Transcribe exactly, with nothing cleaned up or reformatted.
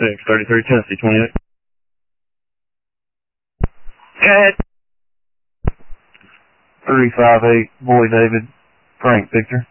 six, thirty-three Tennessee, twenty-eight. Good. three five eight, Boy David, Frank Victor.